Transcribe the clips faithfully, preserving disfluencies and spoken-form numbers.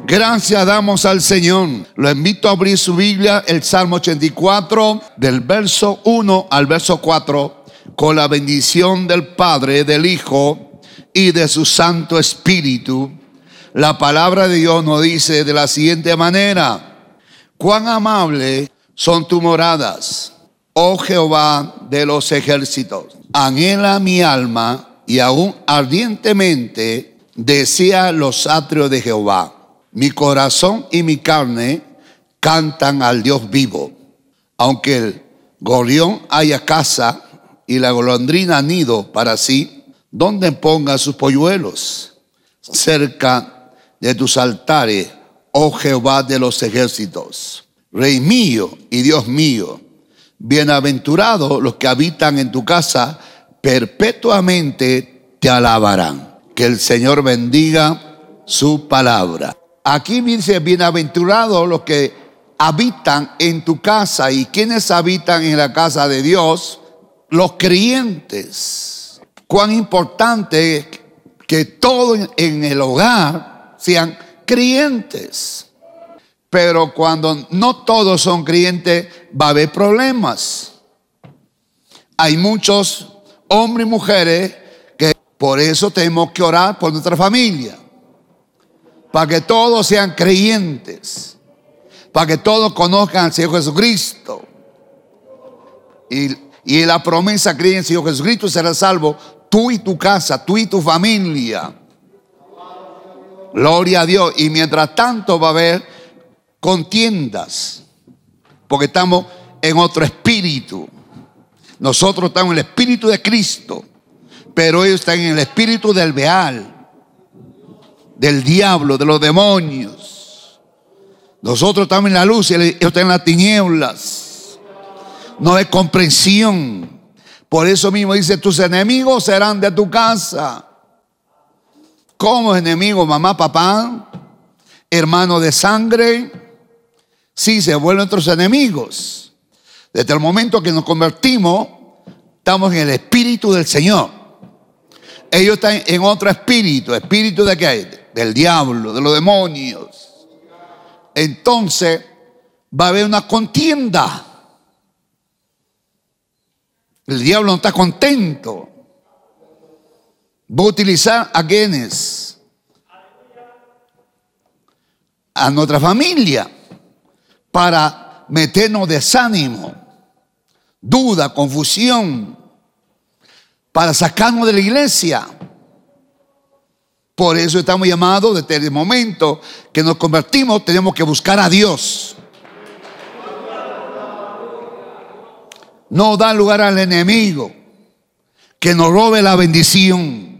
Gracias damos al Señor. Lo invito a abrir su Biblia, el Salmo ochenta y cuatro, del verso uno al verso cuatro, con la bendición del Padre, del Hijo y de su Santo Espíritu. La palabra de Dios nos dice de la siguiente manera: cuán amables son tus moradas, oh Jehová de los ejércitos. Anhela mi alma y aún ardientemente desea los atrios de Jehová. Mi corazón y mi carne cantan al Dios vivo. Aunque el gorrión haya casa y la golondrina nido para sí, donde ponga sus polluelos, cerca de tus altares, oh Jehová de los ejércitos. Rey mío y Dios mío, bienaventurados los que habitan en tu casa, perpetuamente te alabarán. Que el Señor bendiga su palabra. Aquí dice: bienaventurados los que habitan en tu casa. ¿Y quiénes habitan en la casa de Dios? Los creyentes. Cuán importante es que todos en el hogar sean creyentes. Pero cuando no todos son creyentes, va a haber problemas. Hay muchos hombres y mujeres que por eso tenemos que orar por nuestra familia, para que todos sean creyentes, para que todos conozcan al Señor Jesucristo. Y, y la promesa: cree en el Señor Jesucristo y serás salvo, tú y tu casa, tú y tu familia. Gloria a Dios. Y mientras tanto va a haber contiendas, porque estamos en otro espíritu. Nosotros estamos en el espíritu de Cristo, pero ellos están en el espíritu del Beal, del diablo, de los demonios. Nosotros estamos en la luz y ellos están en las tinieblas. No hay comprensión. Por eso mismo dice: tus enemigos serán de tu casa. ¿Cómo enemigos? Mamá, papá, hermano de sangre. Sí, se vuelven nuestros enemigos. Desde el momento que nos convertimos, estamos en el espíritu del Señor. Ellos están en otro espíritu. ¿Espíritu de qué? Del diablo, de los demonios. Entonces va a haber una contienda. El diablo no está contento. Va a utilizar a quienes, a nuestra familia, para meternos desánimo, duda, confusión, para sacarnos de la iglesia. Por eso estamos llamados, desde el momento que nos convertimos, tenemos que buscar a Dios. No dar lugar al enemigo que nos robe la bendición.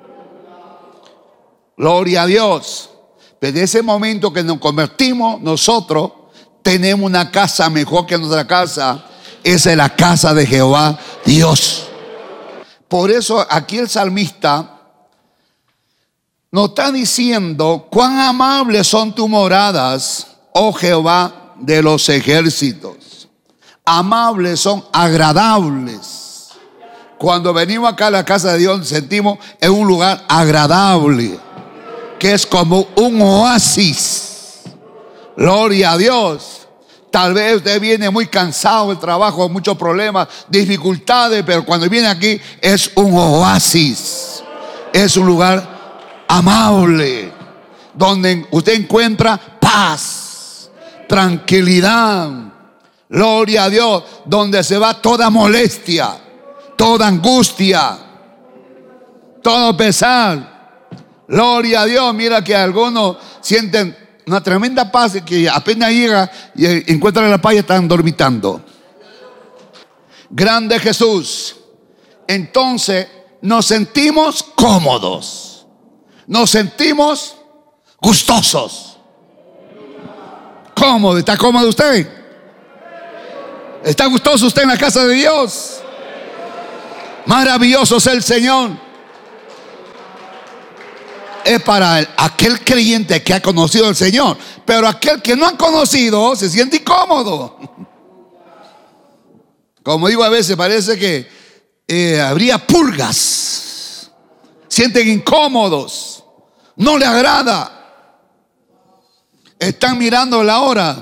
Gloria a Dios. Pero en ese momento que nos convertimos, nosotros tenemos una casa mejor que nuestra casa. Esa es la casa de Jehová Dios. Por eso aquí el salmista nos está diciendo: cuán amables son tus moradas, oh Jehová de los ejércitos. Amables son agradables. Cuando venimos acá a la casa de Dios, sentimos en un lugar agradable, que es como un oasis. Gloria a Dios. Tal vez usted viene muy cansado del trabajo, muchos problemas, dificultades, pero cuando viene aquí es un oasis. Es un lugar amable, donde usted encuentra paz, tranquilidad. Gloria a Dios. Donde se va toda molestia, toda angustia, todo pesar. Gloria a Dios. Mira que algunos sienten una tremenda paz que apenas llega y encuentran la paz y están dormitando. Grande Jesús. Entonces nos sentimos cómodos, nos sentimos gustosos. ¿Cómodo? ¿Está cómodo usted? ¿Está gustoso usted en la casa de Dios? Maravilloso es el Señor. Es para el, aquel creyente que ha conocido al Señor. Pero aquel que no ha conocido se siente incómodo. Como digo, a veces parece que eh, habría pulgas. Sienten incómodos. No le agrada. Están mirando la hora.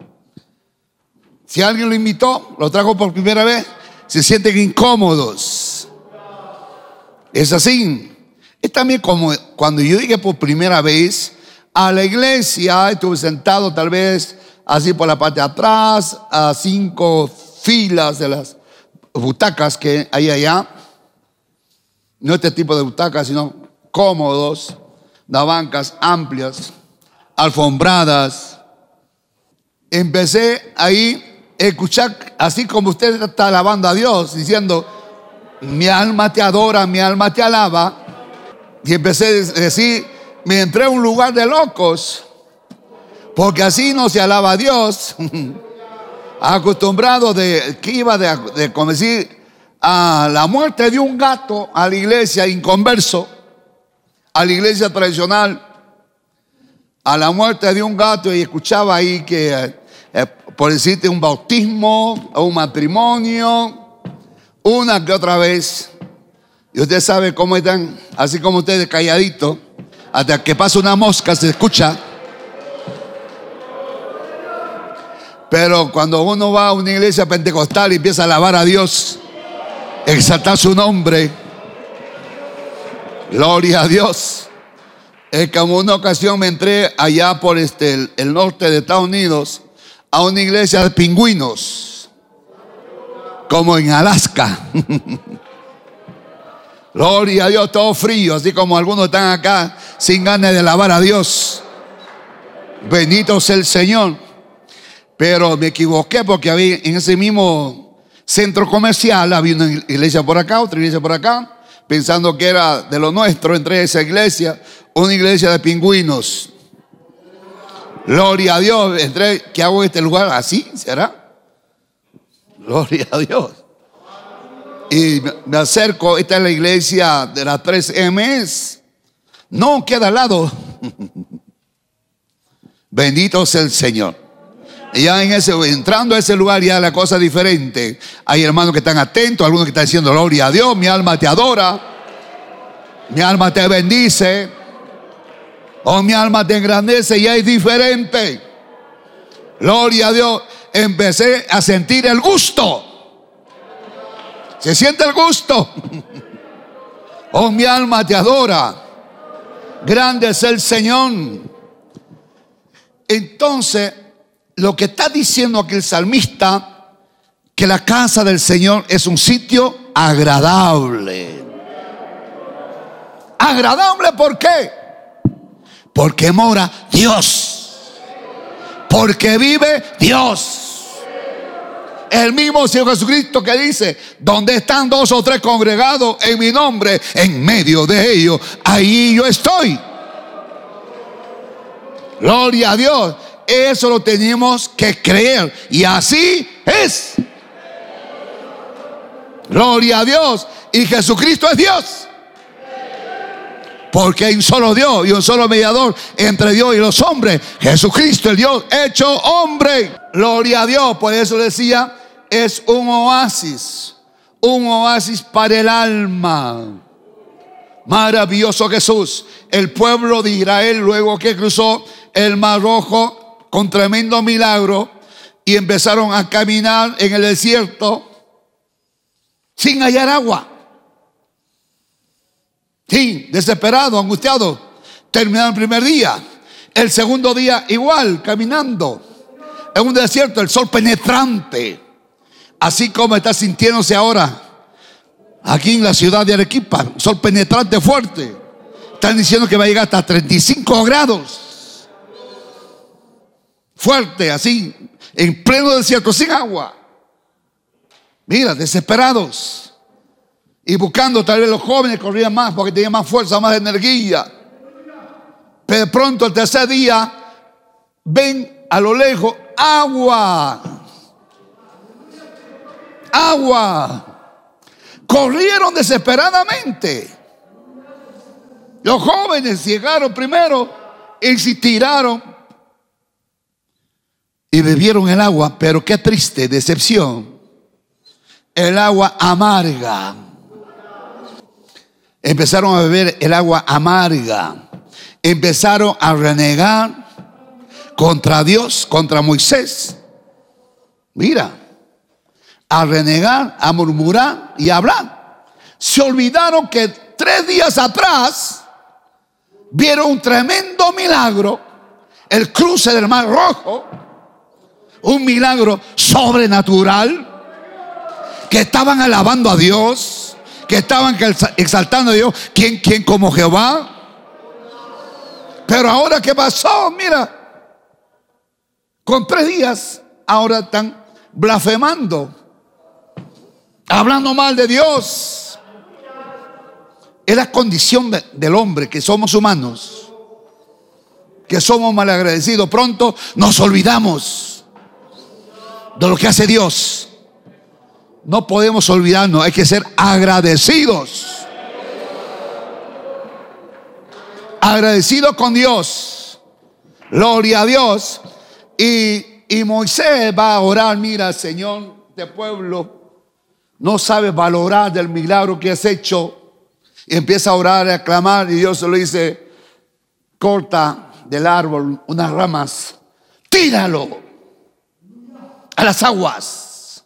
Si alguien lo invitó, lo trajo por primera vez, se sienten incómodos. Es así. Es también como cuando yo llegué por primera vez a la iglesia, estuve sentado tal vez así por la parte de atrás, a cinco filas de las butacas que hay allá. No este tipo de butacas, sino cómodos, las bancas amplias, alfombradas. Empecé ahí a escuchar, así como usted está alabando a Dios, diciendo: mi alma te adora, mi alma te alaba. Y empecé a decir, me entré a un lugar de locos, porque así no se alaba a Dios. Acostumbrado de que iba de, de como decir, a la muerte de un gato a la iglesia inconverso, a la iglesia tradicional, a la muerte de un gato, y escuchaba ahí que eh, por decirte un bautismo o un matrimonio, una que otra vez. Y usted sabe cómo están, así como ustedes calladitos, hasta que pasa una mosca se escucha. Pero cuando uno va a una iglesia pentecostal y empieza a alabar a Dios, exaltar su nombre, gloria a Dios. Es como una ocasión me entré allá por este, el, el norte de Estados Unidos a una iglesia de pingüinos, como en Alaska. Gloria a Dios, todo frío, así como algunos están acá sin ganas de alabar a Dios. Bendito sea el Señor. Pero me equivoqué porque había en ese mismo centro comercial, había una iglesia por acá, otra iglesia por acá, pensando que era de lo nuestro. Entré a esa iglesia, una iglesia de pingüinos. Gloria a Dios. Entré, ¿qué hago en este lugar? ¿Así será? Gloria a Dios. Y me acerco, esta es la iglesia de las tres M's. No, queda al lado. Bendito sea el Señor. Y ya en ese, entrando a ese lugar, ya la cosa es diferente. Hay hermanos que están atentos, algunos que están diciendo: gloria a Dios, mi alma te adora, mi alma te bendice, oh, mi alma te engrandece. Y es diferente. Gloria a Dios. Empecé a sentir el gusto. Se siente el gusto. Oh, mi alma te adora, grande es el Señor. Entonces, lo que está diciendo aquí el salmista, que la casa del Señor es un sitio agradable. Agradable, ¿por qué? Porque mora Dios, porque vive Dios. El mismo Señor Jesucristo que dice: donde están dos o tres congregados en mi nombre, en medio de ellos, ahí yo estoy. Gloria a Dios. Eso lo tenemos que creer, y así es. Gloria a Dios. Y Jesucristo es Dios, porque hay un solo Dios y un solo mediador entre Dios y los hombres, Jesucristo, el Dios hecho hombre. Gloria a Dios. Por eso decía, es un oasis, un oasis para el alma. Maravilloso Jesús. El pueblo de Israel, luego que cruzó el Mar Rojo con tremendo milagro, y empezaron a caminar en el desierto sin hallar agua. Sí, desesperado, angustiado. Terminaron el primer día. El segundo día igual, caminando en un desierto, el sol penetrante, así como está sintiéndose ahora aquí en la ciudad de Arequipa. Sol penetrante fuerte. Están diciendo que va a llegar hasta treinta y cinco grados. Fuerte, así, en pleno desierto, sin agua. Mira, desesperados. Y buscando, tal vez los jóvenes corrían más porque tenían más fuerza, más energía. Pero de pronto, el tercer día, ven a lo lejos agua. Agua. Corrieron desesperadamente. Los jóvenes llegaron primero y se tiraron y bebieron el agua, pero qué triste decepción. El agua amarga. Empezaron a beber el agua amarga. Empezaron a renegar contra Dios, contra Moisés. Mira, a renegar, a murmurar y a hablar. Se olvidaron que tres días atrás vieron un tremendo milagro, el cruce del Mar Rojo, un milagro sobrenatural, que estaban alabando a Dios, que estaban exaltando a Dios. ¿Quién, quién como Jehová? Pero ahora, ¿qué pasó? Mira, con tres días ahora están blasfemando, hablando mal de Dios. Es la condición de, del hombre, que somos humanos, que somos malagradecidos. Pronto nos olvidamos de lo que hace Dios. No podemos olvidarnos, hay que ser agradecidos. Agradecidos con Dios. Gloria a Dios. Y, y Moisés va a orar. Mira, Señor, este pueblo no sabe valorar del milagro que has hecho. Y empieza a orar, a clamar. Y Dios se lo dice: corta del árbol unas ramas, tíralo a las aguas.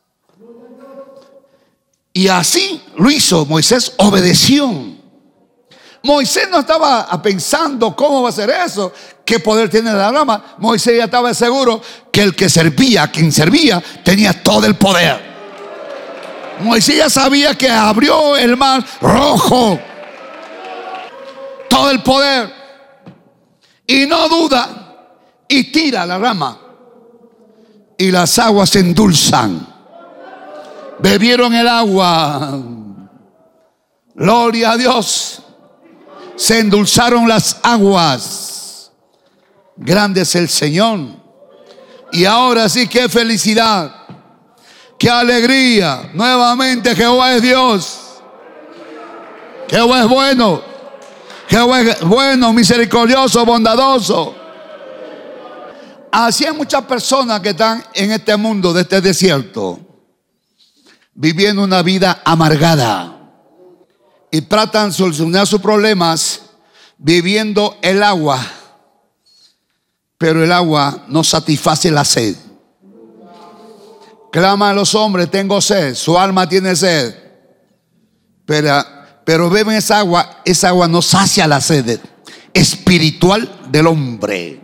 Y así lo hizo. Moisés obedeció. Moisés no estaba pensando cómo va a ser eso, qué poder tiene la rama. Moisés ya estaba seguro que el que servía, quien servía, tenía todo el poder. Moisés ya sabía que abrió el Mar Rojo, todo el poder, y no duda y tira la rama y las aguas se endulzan. Bebieron el agua. Gloria a Dios. Se endulzaron las aguas. Grande es el Señor. Y ahora sí, qué felicidad, qué alegría. Nuevamente Jehová es Dios. Jehová es bueno. Jehová es bueno, misericordioso, bondadoso. Así hay muchas personas que están en este mundo de este desierto, viviendo una vida amargada, y tratan de solucionar sus problemas viviendo el agua, pero el agua no satisface la sed. Claman a los hombres: tengo sed. Su alma tiene sed, pero, pero beben esa agua. Esa agua no sacia la sed espiritual del hombre.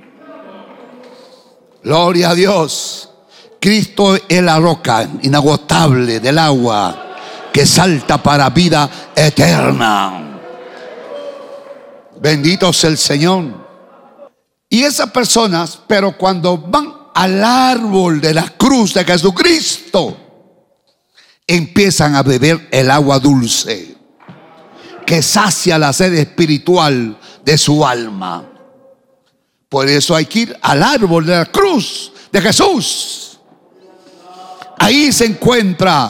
Gloria a Dios. Cristo es la roca inagotable del agua que salta para vida eterna. Bendito sea el Señor. Y esas personas, pero cuando van al árbol de la cruz de Jesucristo, empiezan a beber el agua dulce que sacia la sed espiritual de su alma. Por eso hay que ir al árbol de la cruz de Jesús. Ahí se encuentra,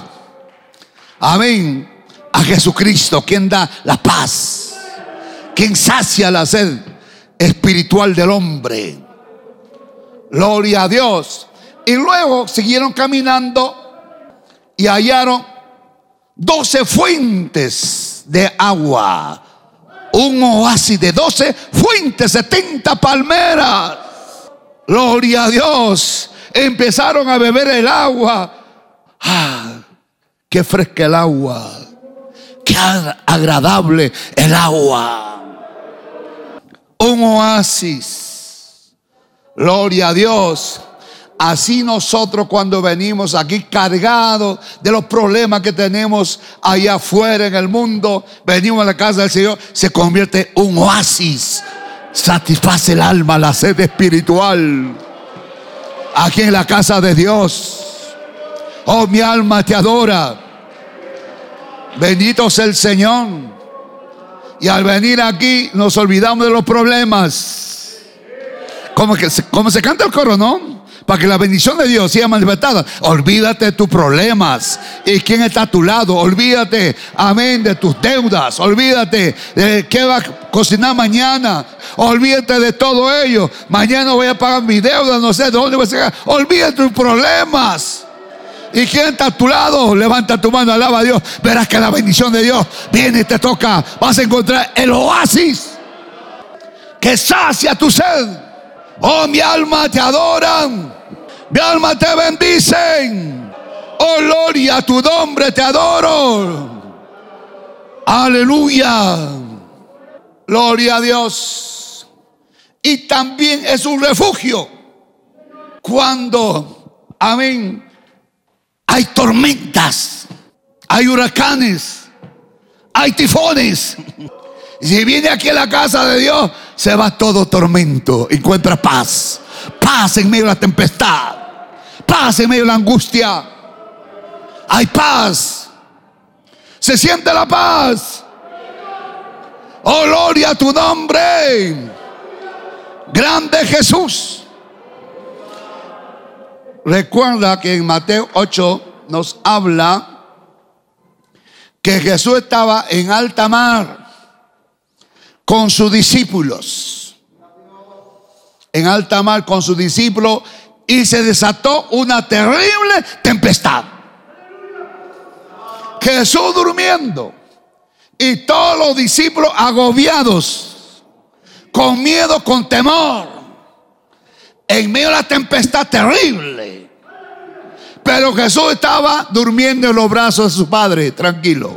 amén, a Jesucristo, quien da la paz, quien sacia la sed espiritual del hombre. Gloria a Dios. Y luego siguieron caminando y hallaron doce fuentes de agua, un oasis de doce fuentes, setenta palmeras. Gloria a Dios. Empezaron a beber el agua. ¡Ah! ¡Qué fresca el agua! ¡Qué agradable el agua! Un oasis. Gloria a Dios. Así nosotros, cuando venimos aquí cargados de los problemas que tenemos allá afuera en el mundo, venimos a la casa del Señor, se convierte en un oasis. Satisface el alma, la sed espiritual. Aquí en la casa de Dios. Oh, mi alma te adora. Bendito sea el Señor. Y al venir aquí nos olvidamos de los problemas. Como que como se canta el coro, ¿no? Para que la bendición de Dios sea manifestada. Olvídate de tus problemas y quién está a tu lado. Olvídate, amén, de tus deudas. Olvídate de qué va a cocinar mañana. Olvídate de todo ello. Mañana voy a pagar mi deuda, no sé de dónde voy a sacar. Olvídate de tus problemas. ¿Y quién está a tu lado? Levanta tu mano, alaba a Dios. Verás que la bendición de Dios viene y te toca. Vas a encontrar el oasis que sacia tu sed. Oh, mi alma te adora, mi alma te bendice. Oh, gloria a tu nombre, te adoro. Aleluya. Gloria a Dios. Y también es un refugio cuando, amén, hay tormentas, hay huracanes, hay tifones. Y si viene aquí a la casa de Dios, se va todo tormento. Encuentra paz. Paz en medio de la tempestad. Paz en medio de la angustia. Hay paz. Se siente la paz. Oh, gloria a tu nombre. Grande Jesús. Recuerda que en Mateo ocho nos habla que Jesús estaba en alta mar con sus discípulos. En alta mar con sus discípulos. Y se desató una terrible tempestad. Jesús durmiendo. Y todos los discípulos agobiados, con miedo, con temor, en medio de la tempestad terrible. Pero Jesús estaba durmiendo en los brazos de su Padre, tranquilo.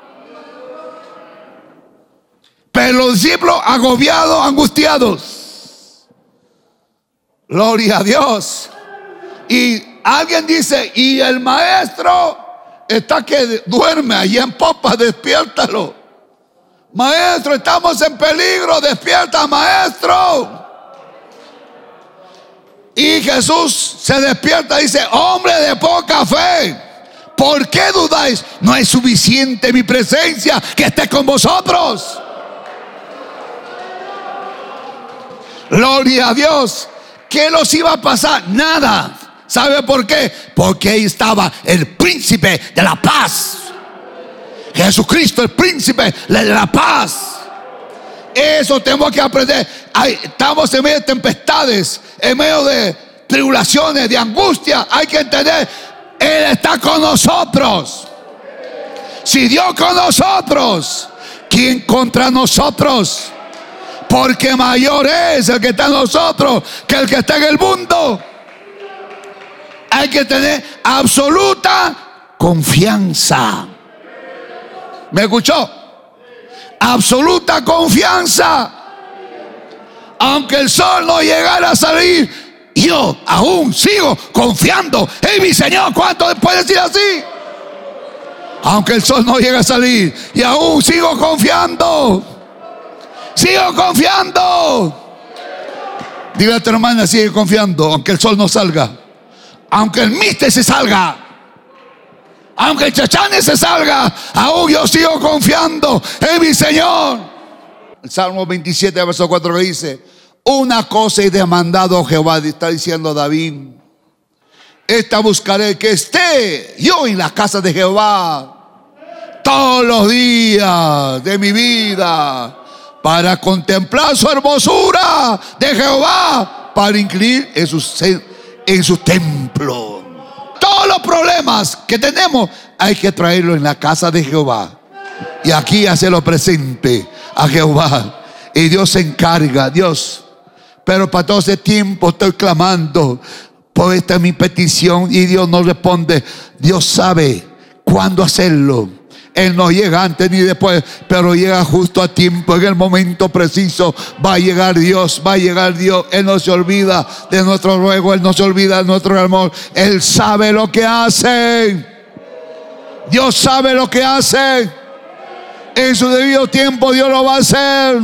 Pero los discípulos agobiados, angustiados. Gloria a Dios. Y alguien dice, y el maestro está que duerme allá en popa, despiértalo. Maestro, estamos en peligro, despierta, maestro. Y Jesús se despierta y dice, hombre de poca fe, ¿por qué dudáis? No es suficiente mi presencia que esté con vosotros. Gloria a Dios. ¿Qué los iba a pasar? Nada. ¿Sabe por qué? Porque ahí estaba el príncipe de la paz. Jesucristo, el príncipe de la paz. Eso tenemos que aprender. Ay, estamos en medio de tempestades, en medio de tribulaciones, de angustia. Hay que entender, Él está con nosotros. Si Dios con nosotros, ¿quién contra nosotros? Porque mayor es el que está en nosotros que el que está en el mundo. Hay que tener absoluta confianza. ¿Me escuchó? Absoluta confianza. Aunque el sol no llegara a salir, yo aún sigo confiando en mi Señor. ¿Cuánto puede decir así? Aunque el sol no llegue a salir, y aún sigo confiando. Sigo confiando. Dile a tu hermana, sigue confiando, aunque el sol no salga, aunque el miste se salga, aunque el chachane se salga, aún yo sigo confiando en mi Señor. El Salmo veintisiete, verso cuatro le dice, una cosa he demandado a Jehová, está diciendo David, esta buscaré, que esté yo en la casa de Jehová todos los días de mi vida, para contemplar su hermosura de Jehová, para inclinar en su, en su templo. Todos los problemas que tenemos hay que traerlos en la casa de Jehová. Y aquí hacerlo presente a Jehová. Y Dios se encarga, Dios. Pero para todo ese tiempo estoy clamando, por esta es mi petición, y Dios no responde. Dios sabe cuándo hacerlo. Él no llega antes ni después, pero llega justo a tiempo. En el momento preciso va a llegar Dios, va a llegar Dios. Él no se olvida de nuestro ruego, Él no se olvida de nuestro amor. Él sabe lo que hace. Dios sabe lo que hace. En su debido tiempo Dios lo va a hacer.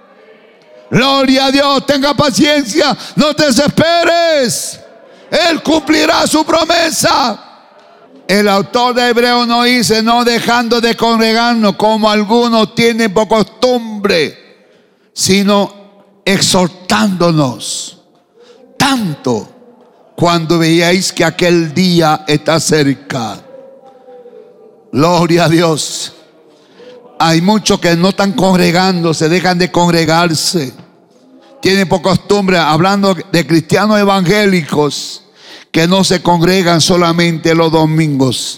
Gloria a Dios, tenga paciencia, no te desesperes. Él cumplirá su promesa. El autor de Hebreo nos dice, no dejando de congregarnos como algunos tienen por costumbre, sino exhortándonos, tanto cuando veáis que aquel día está cerca. Gloria a Dios. Hay muchos que no están congregando, se dejan de congregarse. Tienen por costumbre, hablando de cristianos evangélicos, que no se congregan solamente los domingos.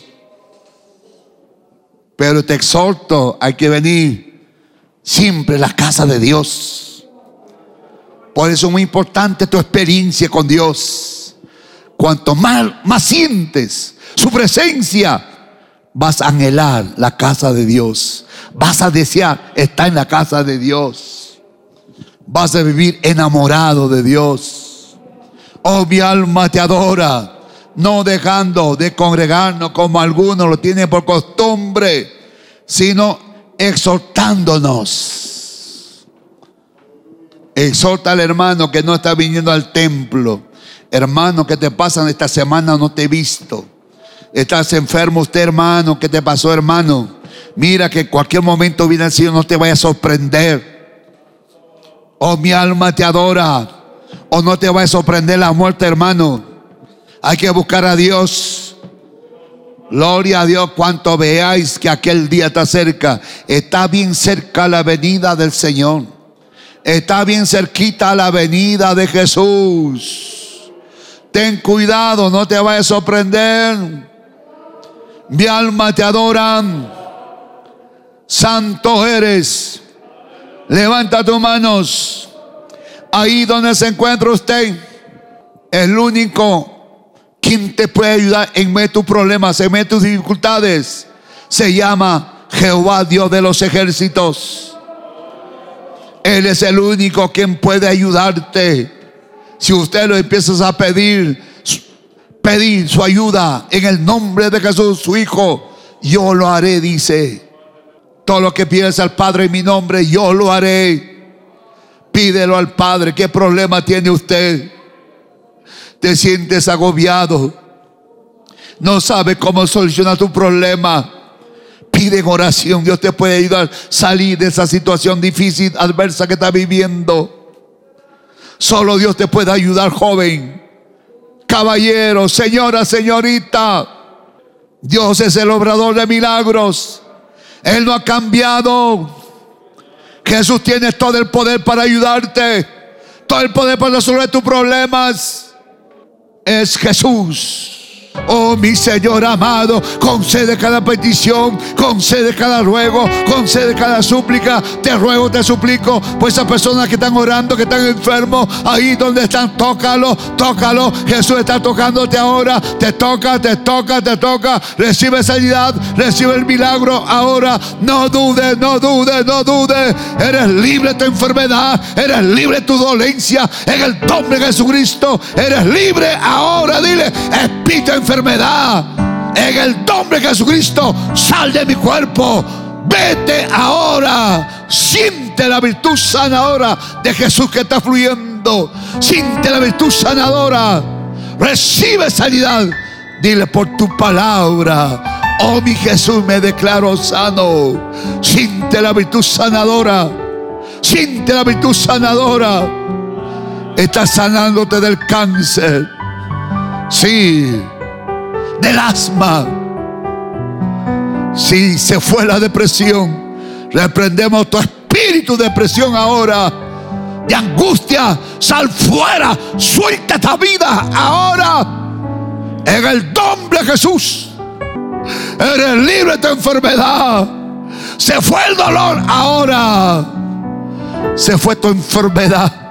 Pero te exhorto, hay que venir siempre a la casa de Dios. Por eso es muy importante tu experiencia con Dios. Cuanto más, más sientes su presencia, vas a anhelar la casa de Dios. Vas a desear estar en la casa de Dios. Vas a vivir enamorado de Dios. Oh, mi alma te adora, no dejando de congregarnos como algunos lo tienen por costumbre, sino exhortándonos. Exhorta al hermano que no está viniendo al templo. Hermano, ¿qué te pasa esta semana? No te he visto. Estás enfermo usted, hermano. ¿Qué te pasó, hermano? Mira que en cualquier momento viene el Señor, no te vaya a sorprender. Oh, mi alma te adora, o no te vaya a sorprender la muerte, hermano. Hay que buscar a Dios. Gloria a Dios. Cuanto veáis que aquel día está cerca, está bien cerca la venida del Señor. Está bien cerquita la venida de Jesús. Ten cuidado, no te vayas a sorprender. Mi alma te adora. Santo eres. Levanta tus manos. Ahí donde se encuentra usted, el único quien te puede ayudar en medio de tus problemas, en medio de tus dificultades, se llama Jehová, Dios de los ejércitos. Él es el único quien puede ayudarte. Si usted lo empiezas a pedir, pedir su ayuda en el nombre de Jesús, su Hijo, yo lo haré, dice. Todo lo que pides al Padre en mi nombre, yo lo haré. Pídelo al Padre. ¿Qué problema tiene usted? Te sientes agobiado, no sabe cómo solucionar tu problema. Pide en oración. Dios te puede ayudar a salir de esa situación difícil, adversa que estás viviendo. Solo Dios te puede ayudar, joven, caballero, señora, señorita. Dios es el obrador de milagros. Él no ha cambiado. Jesús tiene todo el poder para ayudarte, todo el poder para resolver tus problemas. Es Jesús. Oh, mi Señor amado, concede cada petición, concede cada ruego, concede cada súplica. Te ruego, te suplico por esas personas que están orando, que están enfermos, ahí donde están, tócalo, tócalo. Jesús está tocándote ahora. Te toca, te toca, te toca. Recibe sanidad, recibe el milagro ahora. No dudes, no dudes, no dudes. Eres libre de tu enfermedad, eres libre de tu dolencia. En el nombre de Jesucristo, eres libre ahora. Dile: espíritu de enfermedad, en el nombre de Jesucristo, sal de mi cuerpo. Vete ahora. Siente la virtud sanadora de Jesús que está fluyendo. Siente la virtud sanadora. Recibe sanidad. Dile: por tu palabra, oh mi Jesús, me declaro sano. Siente la virtud sanadora. Siente la virtud sanadora. Está sanándote del cáncer. Sí, del asma. Sí, se fue la depresión. Reprendemos tu espíritu de depresión ahora, de angustia. Sal fuera, suelta esta vida ahora, en el nombre de Jesús. Eres libre de tu enfermedad. Se fue el dolor ahora. Se fue tu enfermedad.